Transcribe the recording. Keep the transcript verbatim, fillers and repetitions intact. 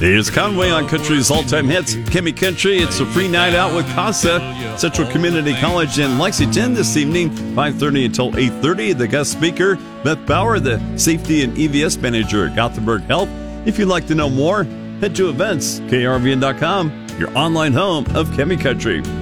It's Conway on Country's all-time hits, Kimmy Country. It's a free night out with Casa, Central Community College in Lexington this evening, five thirty until eight thirty. The guest speaker, Beth Bauer, the Safety and E V S Manager at Gothenburg Health. If you'd like to know more, head to events, K R V N dot com, your online home of Kimmy Country.